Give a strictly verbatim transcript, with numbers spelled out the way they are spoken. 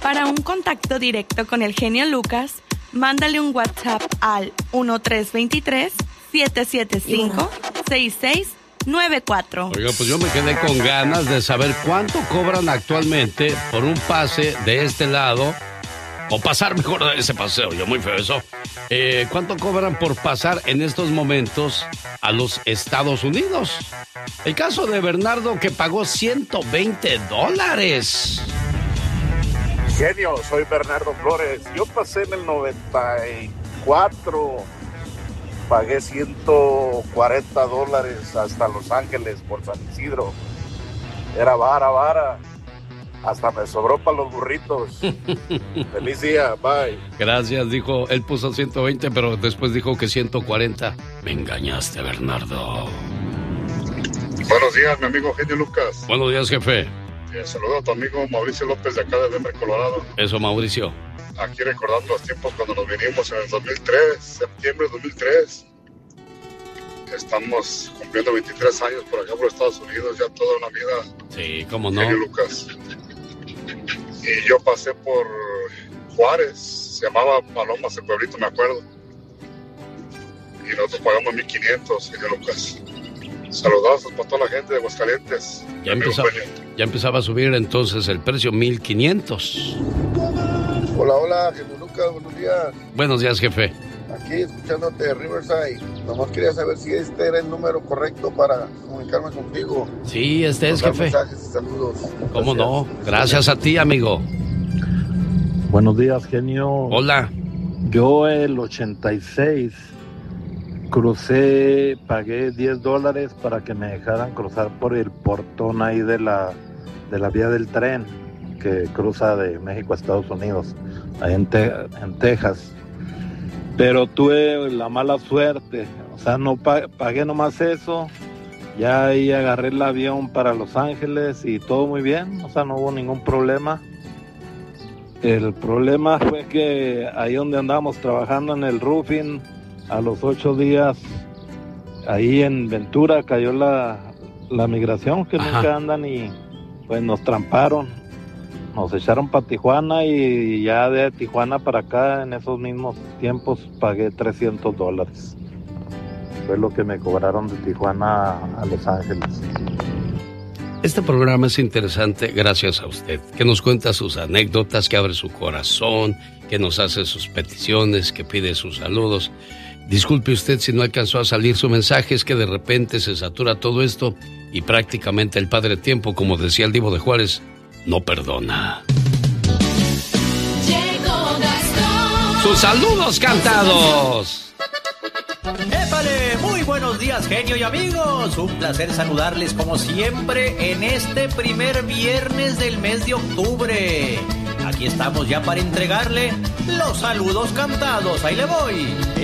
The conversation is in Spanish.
Para un contacto directo con el genio Lucas, mándale un WhatsApp al uno tres dos tres, siete siete cinco, seis seis nueve cuatro. Oiga, pues yo me quedé con ganas de saber cuánto cobran actualmente por un pase de este lado, o pasar mejor ese paseo, yo muy feo eso. Eh, ¿Cuánto cobran por pasar en estos momentos a los Estados Unidos? El caso de Bernardo, que pagó ciento veinte dólares. Genio, soy Bernardo Flores. Yo pasé en el noventa y cuatro, pagué ciento cuarenta dólares hasta Los Ángeles por San Isidro. Era vara, vara. Hasta me sobró para los burritos. Feliz día, bye. Gracias, dijo, él puso ciento veinte, pero después dijo que ciento cuarenta. Me engañaste, Bernardo. Buenos días, mi amigo Genio Lucas. Buenos días, jefe. Eh, saludo a tu amigo Mauricio López de acá de Denver, Colorado. Eso, Mauricio. Aquí recordando los tiempos cuando nos vinimos en el dos mil tres, septiembre de dos mil tres. Estamos cumpliendo veintitrés años por acá por Estados Unidos, ya toda una vida. Sí, cómo no. Genio Lucas. Y yo pasé por Juárez, se llamaba Palomas el pueblito, me acuerdo. Y nosotros pagamos mil quinientos, Genio Lucas. Saludazos para toda la gente de Aguascalientes. Ya empezaba, ya empezaba a subir entonces el precio, mil quinientos. Hola, hola, Genio Lucas, buenos días. Buenos días, jefe. Aquí escuchándote de Riverside. Nomás quería saber si este era el número correcto para comunicarme contigo. Sí, este es, jefe. Mensajes y saludos. ¿Cómo no? Gracias a ti, amigo. Buenos días, genio. Hola. Yo el ochenta y seis crucé, pagué diez dólares para que me dejaran cruzar por el portón ahí de la, de la vía del tren que cruza de México a Estados Unidos, ahí en, Te- en Texas. Pero tuve la mala suerte, o sea, no pa- pagué nomás eso, ya ahí agarré el avión para Los Ángeles y todo muy bien, o sea, no hubo ningún problema. El problema fue que ahí donde andábamos trabajando en el roofing, a los ocho días, ahí en Ventura cayó la, la migración, que Ajá. nunca andan, y pues nos tramparon. Nos echaron para Tijuana y ya de Tijuana para acá, en esos mismos tiempos, pagué trescientos dólares. Fue lo que me cobraron de Tijuana a, a Los Ángeles. Este programa es interesante gracias a usted, que nos cuenta sus anécdotas, que abre su corazón, que nos hace sus peticiones, que pide sus saludos. Disculpe usted si no alcanzó a salir su mensaje, es que de repente se satura todo esto y prácticamente el Padre Tiempo, como decía el Divo de Juárez, no perdona. ¡Sus saludos cantados! ¡Épale! Muy buenos días, genio y amigos. Un placer saludarles como siempre en este primer viernes del mes de octubre. Aquí estamos ya para entregarle los saludos cantados. Ahí le voy.